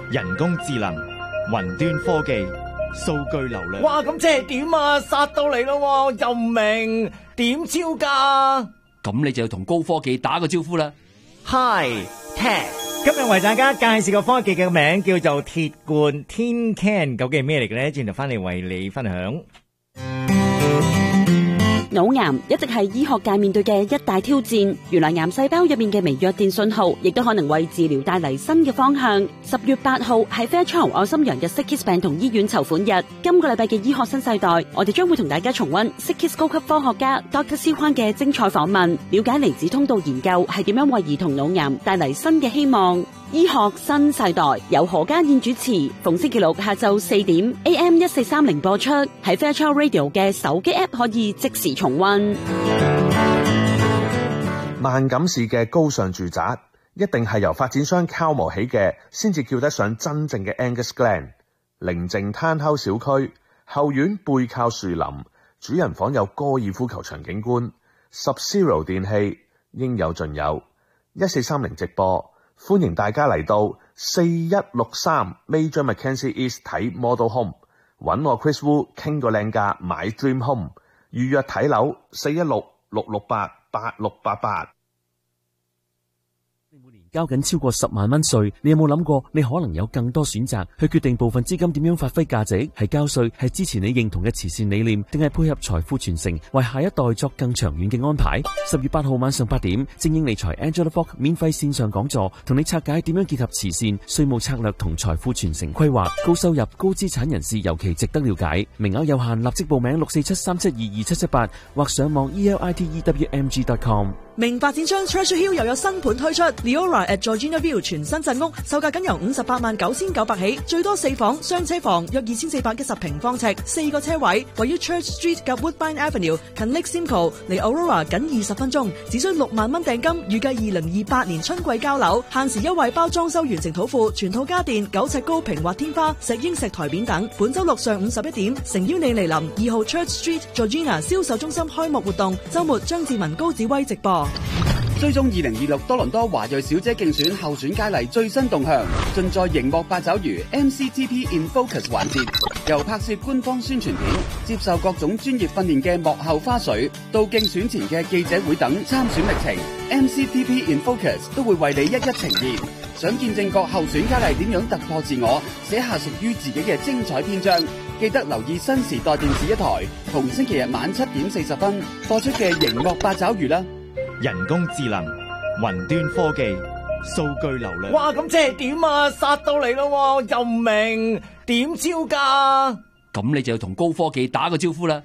人工智能、雲端科技、數據流量。 哇，咁即係點啊？殺到嚟咯，又唔明點超㗎？ 咁你就要同高科技打個招呼啦。 Hi Tech， 今日為大家介紹個科技嘅名叫做鐵罐 Tin Can， 究竟係咩嚟嘅咧？轉頭翻嚟為你分享。 腦癌一直係醫學界面對嘅一大挑戰，原來癌細胞入面嘅微弱電信號，亦都可能為治療帶嚟新嘅方向。10月8號係 Fairchild 愛心洋日 Sickkids 病童醫院籌款日，今個禮拜嘅醫學新世代，我哋將會同大家重溫 Sickkids 高級科學家 Dr. C 寬嘅精彩訪問，了解離子通道研究係點樣為兒童腦癌帶嚟新嘅希望。醫學新世代由何家燕主持，逢星期六下晝4點 AM 1430播出，喺 Fairchild Radio 嘅手機 App 可以即時重溫。 萬錦市嘅高尚住宅一定係由發展商敲磨起嘅，先至叫得上真正嘅 Angus Glen。寧靜攤口小區，後院背靠樹林，主人房有高爾夫球場景觀。Sub-Zero 電器應有盡有。1430直播，歡迎大家嚟到4163 Major Mackenzie East 睇 Model Home， 揾我 Chris Wu 傾個靚價買 Dream Home， 預約睇樓416-668-8688。 交緊超過10萬蚊稅，你有冇諗過你可能有更多選擇去決定部分資金點樣發揮價值？係交稅，係支持你認同嘅慈善理念，定係配合財富傳承，為下一代作更長遠嘅安排？10月8號晚上8點，精英理財 Angela Fox 免費線上講座，同你拆解點樣結合慈善、稅務策略同財富傳承規劃。高收入、高資產人士尤其值得了解，名額有限，立即報名647-372-2778或上網 elitewmg.com。 名發展商 Treasure Hill 又有新盤推出 Leora at Georgina View 全新鎮屋，售價僅由589900起，最多4房雙車房，約2410平方尺，4個車位，位於 Church Street 及 Woodbine Avenue， 近 Lake Simcoe， 離 Aurora 僅20分鐘，只需6萬蚊訂金，預計2028年春季交樓，限時優惠包裝修完成土庫，全套家電9尺高平滑天花、石英石台面等。本周六上午11點，誠邀你嚟臨2號 Church Street Georgina 銷售中心開幕活動，周末張志文高子威直播。 追蹤2026多倫多華裔小姐競選候選佳麗最新動向，盡在熒幕八爪魚 MCTP in Focus 環節，由拍攝官方宣傳片、接受各種專業訓練嘅幕後花絮，到競選前嘅記者會等參選歷程 ，MCTP in Focus 都會為你一一呈現。想見證各候選佳麗點樣突破自我，寫下屬於自己嘅精彩篇章，記得留意新時代電視一台，逢星期日晚7點40分播出嘅熒幕八爪魚啦。 人工智能、雲端科技、數據流量。 哇，咁即係點啊？殺到嚟咯，又唔明點超㗎？ 咁你就要同高科技打個招呼啦。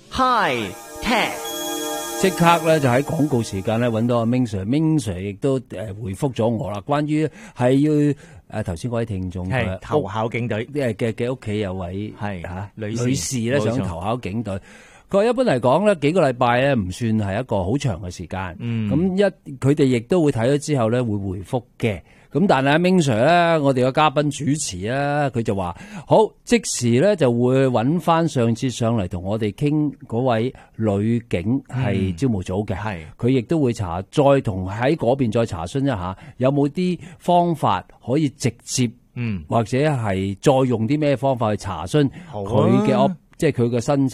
Hi Tech， 即刻咧就喺廣告時間咧揾到阿 Ming Sir，Ming Sir 亦都回覆咗我啦。關於係要頭先嗰位聽眾係投考警隊嘅屋企有位係女士咧想投考警隊。佢話一般嚟講咧，幾個禮拜咧唔算係一個好長嘅時間。咁佢哋亦都會睇咗之後咧會回覆嘅。咁但係阿 Ming Sir 咧，我哋嘅嘉賓主持咧，佢就話好即時咧就會揾翻上次上嚟同我哋傾嗰位女警係招募組嘅。係佢亦都會再同喺嗰邊再查詢一下，有冇啲方法可以直接或者係再用啲咩方法去查詢佢嘅即係佢嘅申請。